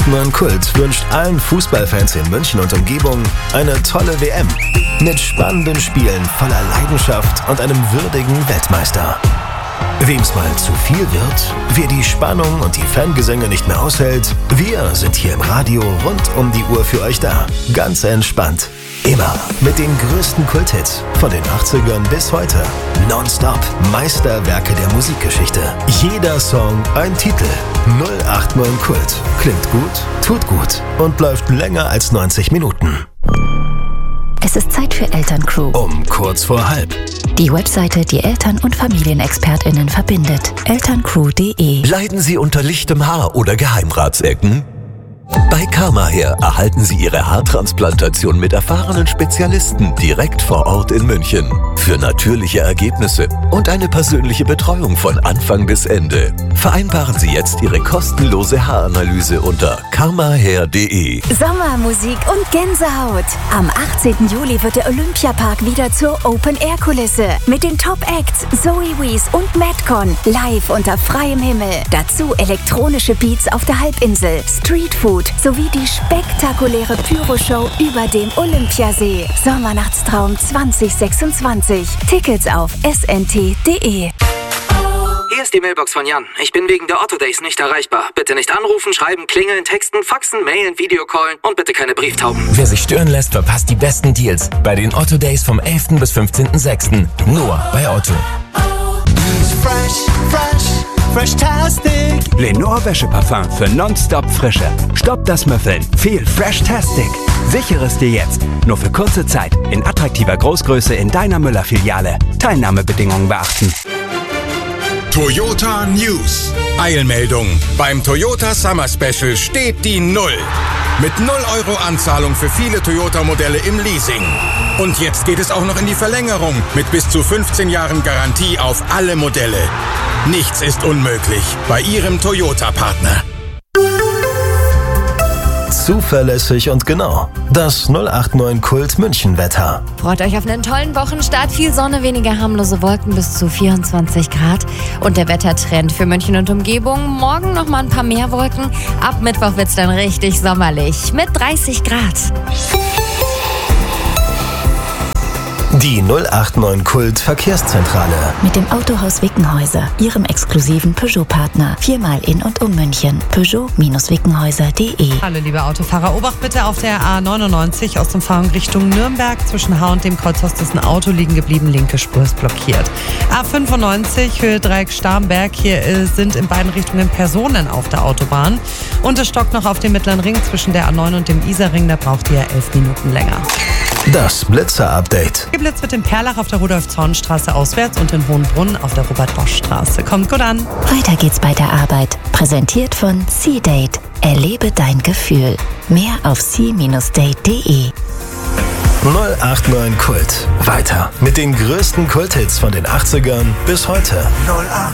089 Kult wünscht allen Fußballfans in München und Umgebung eine tolle WM. Mit spannenden Spielen voller Leidenschaft und einem würdigen Weltmeister. Wem's mal zu viel wird, wer die Spannung und die Fangesänge nicht mehr aushält, wir sind hier im Radio rund um die Uhr für euch da. Ganz entspannt. Immer mit den größten Kulthits von den 80ern bis heute. Nonstop Meisterwerke der Musikgeschichte. Jeder Song ein Titel. 089 Kult. Klingt gut, tut gut und läuft länger als 90 Minuten. Es ist Zeit für Elterncrew. Um kurz vor halb. Die Webseite, die Eltern- und FamilienexpertInnen verbindet. elterncrew.de. Leiden Sie unter lichtem Haar oder Geheimratsecken? Bei KarmaHair erhalten Sie Ihre Haartransplantation mit erfahrenen Spezialisten direkt vor Ort in München. Für natürliche Ergebnisse und eine persönliche Betreuung von Anfang bis Ende. Vereinbaren Sie jetzt Ihre kostenlose Haaranalyse unter karmahair.de. Sommermusik und Gänsehaut. Am 18. Juli wird der Olympiapark wieder zur Open-Air-Kulisse. Mit den Top-Acts Zoe Wees und Madcon. Live unter freiem Himmel. Dazu elektronische Beats auf der Halbinsel, Streetfood sowie die spektakuläre Pyroshow über dem Olympiasee. Sommernachtstraum 2026. Tickets auf snt.de. Hier ist die Mailbox von Jan. Ich bin wegen der Otto Days nicht erreichbar. Bitte nicht anrufen, schreiben, klingeln, texten, faxen, mailen, Videocallen und bitte keine Brieftauben. Wer sich stören lässt, verpasst die besten Deals bei den Otto Days vom 11. bis 15.06. Nur bei Otto. Fresh-tastic. Lenore Wäscheparfum für nonstop Frische. Stopp das Müffeln. Viel Fresh-tastic. Sichere es dir jetzt. Nur für kurze Zeit. In attraktiver Großgröße in deiner Müller-Filiale. Teilnahmebedingungen beachten. Toyota News. Eilmeldung. Beim Toyota Summer Special steht die Null. Mit 0 Euro Anzahlung für viele Toyota-Modelle im Leasing. Und jetzt geht es auch noch in die Verlängerung mit bis zu 15 Jahren Garantie auf alle Modelle. Nichts ist unmöglich bei Ihrem Toyota-Partner. Zuverlässig und genau. Das 089 Kult München-Wetter. Freut euch auf einen tollen Wochenstart. Viel Sonne, weniger harmlose Wolken bis zu 24 Grad. Und der Wettertrend für München und Umgebung. Morgen noch mal ein paar mehr Wolken. Ab Mittwoch wird's dann richtig sommerlich mit 30 Grad. Die 089 Kult Verkehrszentrale. Mit dem Autohaus Wickenhäuser, Ihrem exklusiven Peugeot-Partner. 4-mal in und um München. Peugeot-Wickenhäuser.de. Hallo liebe Autofahrer, Obacht bitte auf der A99 aus dem Fahren Richtung Nürnberg. Zwischen H und dem Kreuzhaus ist ein Auto liegen geblieben, linke Spur ist blockiert. A95 Höhe Dreieck Starnberg, hier sind in beiden Richtungen Personen auf der Autobahn. Und es stockt noch auf dem Mittleren Ring zwischen der A9 und dem Isarring, da braucht ihr 11 Minuten länger. Das Blitzer-Update. Geblitzt wird in Perlach auf der Rudolf-Zorn-Straße auswärts und in Hohenbrunn auf der Robert-Bosch-Straße. Kommt gut an. Weiter geht's bei der Arbeit. Präsentiert von C-Date. Erlebe dein Gefühl. Mehr auf c-date.de. 089 Kult. Weiter mit den größten Kulthits von den 80ern bis heute. 089.